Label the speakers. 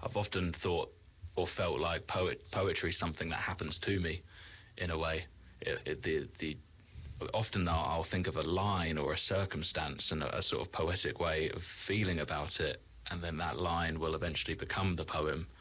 Speaker 1: I've often thought or felt like poetry is something that happens to me, in a way. Often I'll think of a line or a circumstance and a sort of poetic way of feeling about it, and then that line will eventually become the poem.